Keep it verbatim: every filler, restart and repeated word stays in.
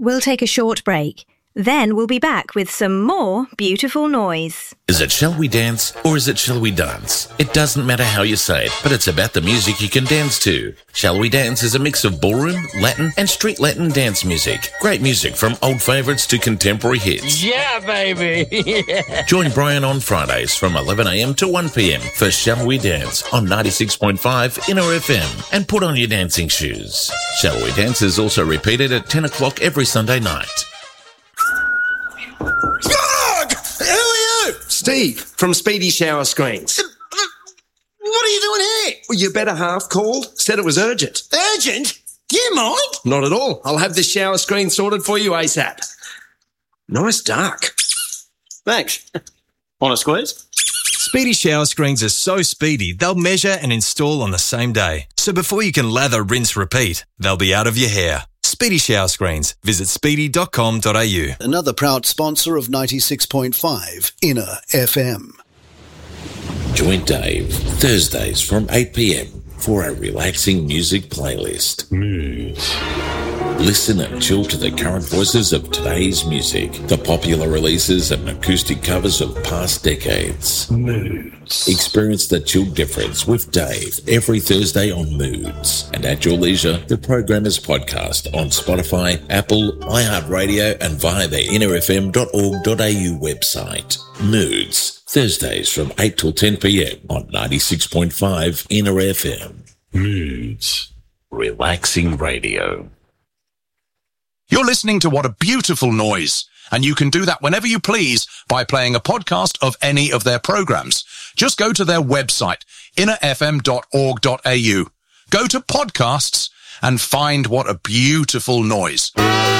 we'll take a short break. Then we'll be back with some more beautiful noise. Is it Shall We Dance or is it Shall We Dance? It doesn't matter how you say it, but it's about the music you can dance to. Shall We Dance is a mix of ballroom, Latin and street Latin dance music. Great music from old favourites to contemporary hits. Yeah, baby! Yeah. Join Brian on Fridays from eleven a m to one p m for Shall We Dance on ninety-six point five Inner F M and put on your dancing shoes. Shall We Dance is also repeated at ten o'clock every Sunday night. Dog! Who are you? Steve, from Speedy Shower Screens. What are you doing here? Well, your better half called, said it was urgent. Urgent? Do you mind? Not at all. I'll have this shower screen sorted for you ASAP. Nice dark. Thanks. Want a squeeze? Speedy Shower Screens are so speedy, they'll measure and install on the same day. So before you can lather, rinse, repeat, they'll be out of your hair. Speedy Shower Screens. Visit speedy dot com dot a u. Another proud sponsor of ninety-six point five Inner F M. Join Dave Thursdays from eight p m for a relaxing music playlist. Moods. Listen and chill to the current voices of today's music, the popular releases and acoustic covers of past decades. Moods. Experience the chill difference with Dave every Thursday on Moods. And at your leisure, the program is podcast on Spotify, Apple, iHeartRadio and via the inner f m dot org dot a u website. Moods. Thursdays from eight till ten p m on ninety-six point five Inner F M. Moods. Relaxing radio. You're listening to What a Beautiful Noise, and you can do that whenever you please by playing a podcast of any of their programs. Just go to their website, inner f m dot org dot a u. Go to podcasts and find What a Beautiful Noise.